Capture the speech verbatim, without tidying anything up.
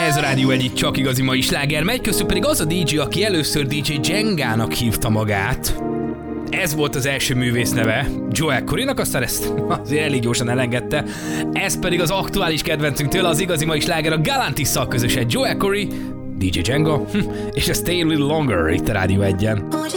Ez a Rádió egyik csak igazi mai sláger megy, köztük pedig az a dé dzsé, aki először dé dzsé Jengának hívta magát. Ez volt az első művész neve, Joel Corrynak, aztán ezt azért elég gyorsan elengedte. Ez pedig az aktuális kedvencünk tőle, az igazi mai sláger a Galantisszal közösen. Joel Corry, dé dzsé Jenga, és a Stay a Little Longer itt a Rádió egyen.